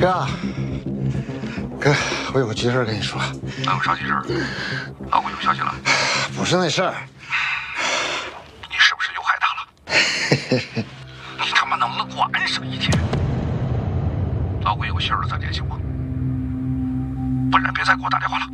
哥，我有个急事跟你说。 有啥急事？老公有消息了？ 不是那事儿。 你是不是又害他了？你他妈能不能给我安生一天？老鬼有信儿了再联系我，不然别再给我打电话了。